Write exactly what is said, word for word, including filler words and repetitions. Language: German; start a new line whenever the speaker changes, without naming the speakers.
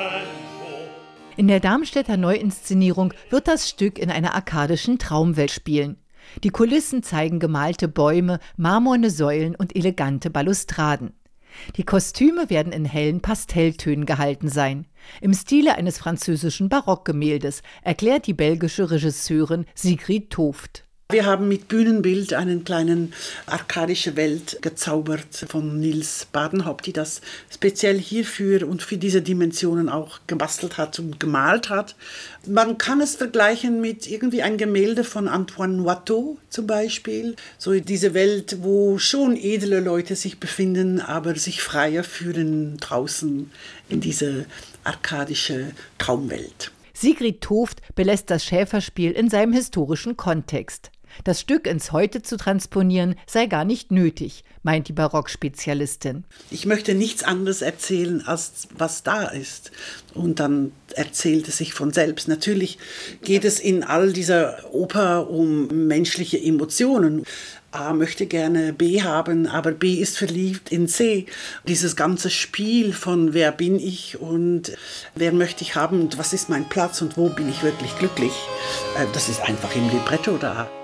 In der Darmstädter Neuinszenierung wird das Stück in einer arkadischen Traumwelt spielen. Die Kulissen zeigen gemalte Bäume, marmorne Säulen und elegante Balustraden. Die Kostüme werden in hellen Pastelltönen gehalten sein. Im Stile eines französischen Barockgemäldes, erklärt die belgische Regisseurin Sigrid Tooft.
Wir haben mit Bühnenbild einen kleinen arkadische Welt gezaubert von Nils Badenhaupt, die das speziell hierfür und für diese Dimensionen auch gebastelt hat und gemalt hat. Man kann es vergleichen mit irgendwie ein Gemälde von Antoine Watteau zum Beispiel. So diese Welt, wo schon edle Leute sich befinden, aber sich freier fühlen draußen in diese arkadische Traumwelt.
Sigrid Tooft belässt das Schäferspiel in seinem historischen Kontext. Das Stück ins Heute zu transponieren sei gar nicht nötig, meint die Barockspezialistin.
Ich möchte nichts anderes erzählen, als was da ist. Und dann erzählt es sich von selbst. Natürlich geht es in all dieser Oper um menschliche Emotionen. A möchte gerne B haben, aber B ist verliebt in C. Dieses ganze Spiel von wer bin ich und wer möchte ich haben und was ist mein Platz und wo bin ich wirklich glücklich, das ist einfach im Libretto da.